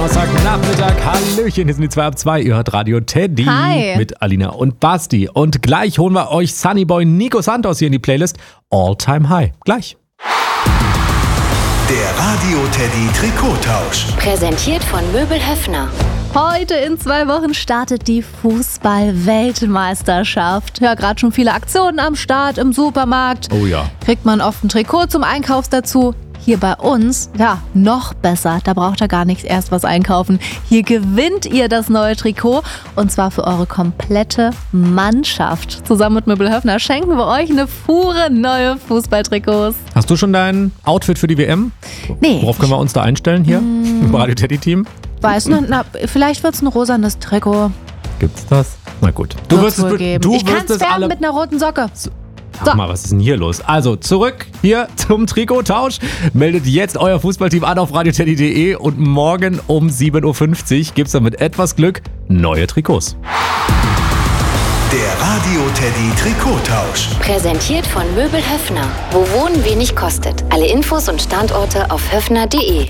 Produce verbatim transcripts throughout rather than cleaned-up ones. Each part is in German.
Donnerstagnachmittag. Hallöchen, hier sind die zwei ab zwei. Ihr hört Radio Teddy. Hi. Mit Alina und Basti. Und gleich holen wir euch Sunnyboy Nico Santos hier in die Playlist. All Time High. Gleich. Der Radio Teddy Trikottausch. Präsentiert von Möbel Höffner. Heute in zwei Wochen startet die Fußball-Weltmeisterschaft. Ja, gerade schon viele Aktionen am Start im Supermarkt. Oh ja. Kriegt man oft ein Trikot zum Einkauf dazu. Hier bei uns, ja, noch besser. Da braucht ihr gar nichts erst was einkaufen. Hier gewinnt ihr das neue Trikot und zwar für eure komplette Mannschaft. Zusammen mit Möbel Höffner schenken wir euch eine Fuhre neue Fußballtrikots. Hast du schon dein Outfit für die W M? Nee. Worauf können wir uns da einstellen hier mm. im Radio Teddy Team? Weiß nicht, na, vielleicht wird es ein rosanes Trikot. Gibt's das? Na gut. Du wirst es, geben. du ich kann wirst es es färben alle... mit einer roten Socke. So. Sag mal, was ist denn hier los? Also zurück hier zum Trikottausch. Meldet jetzt euer Fußballteam an auf radio teddy punkt de und morgen um sieben Uhr fünfzig gibt es dann mit etwas Glück neue Trikots. Der Radio Teddy Trikottausch. Präsentiert von Möbel Höffner. Wo Wohnen wenig kostet. Alle Infos und Standorte auf höffner punkt de.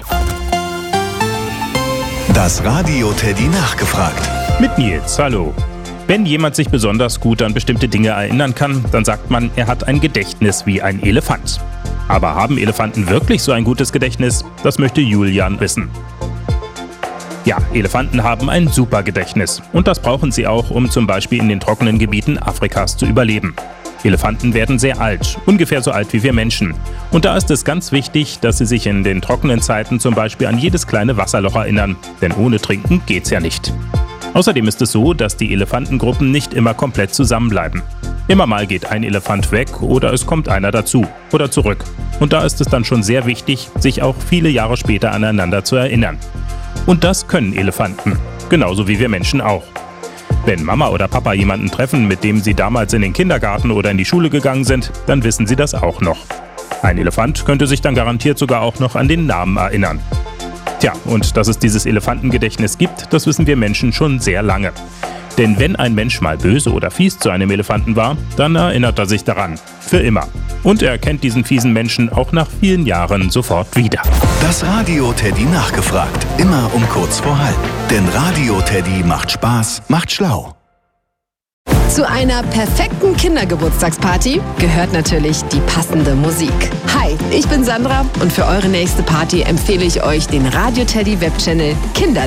Das Radio Teddy nachgefragt. Mit Nils, hallo. Wenn jemand sich besonders gut an bestimmte Dinge erinnern kann, dann sagt man, er hat ein Gedächtnis wie ein Elefant. Aber haben Elefanten wirklich so ein gutes Gedächtnis? Das möchte Julian wissen. Ja, Elefanten haben ein super Gedächtnis. Und das brauchen sie auch, um zum Beispiel in den trockenen Gebieten Afrikas zu überleben. Elefanten werden sehr alt, ungefähr so alt wie wir Menschen. Und da ist es ganz wichtig, dass sie sich in den trockenen Zeiten zum Beispiel an jedes kleine Wasserloch erinnern. Denn ohne Trinken geht's ja nicht. Außerdem ist es so, dass die Elefantengruppen nicht immer komplett zusammenbleiben. Immer mal geht ein Elefant weg oder es kommt einer dazu oder zurück. Und da ist es dann schon sehr wichtig, sich auch viele Jahre später aneinander zu erinnern. Und das können Elefanten, genauso wie wir Menschen auch. Wenn Mama oder Papa jemanden treffen, mit dem sie damals in den Kindergarten oder in die Schule gegangen sind, dann wissen sie das auch noch. Ein Elefant könnte sich dann garantiert sogar auch noch an den Namen erinnern. Tja, und dass es dieses Elefantengedächtnis gibt, das wissen wir Menschen schon sehr lange. Denn wenn ein Mensch mal böse oder fies zu einem Elefanten war, dann erinnert er sich daran. Für immer. Und er kennt diesen fiesen Menschen auch nach vielen Jahren sofort wieder. Das Radio Teddy nachgefragt. Immer um kurz vor halb. Denn Radio Teddy macht Spaß, macht schlau. Zu einer perfekten Kindergeburtstagsparty gehört natürlich die passende Musik. Hi, ich bin Sandra und für eure nächste Party empfehle ich euch den Radio Teddy Webchannel Kinder